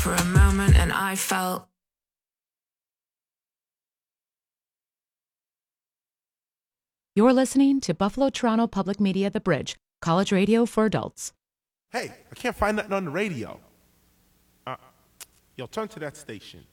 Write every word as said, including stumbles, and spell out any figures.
for a moment and I felt. You're listening to Buffalo Toronto Public Media The Bridge, college radio for adults. Hey, I can't find nothing on the radio. Uh, yo, turn to that station.